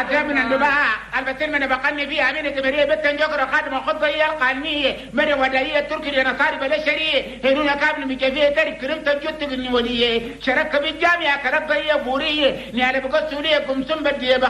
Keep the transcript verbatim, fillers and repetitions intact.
حتى من النباء البتين من بقني فيها أمينة مريه بتن جوكر خادم الخطبة هي القانية من ودائية تركي لنصاري بلشرية هنونا كابل مجفية تارك كرمت الجوت النولية شرك بالجامعة كربية بورية نيالي بقصولية كمسن بدي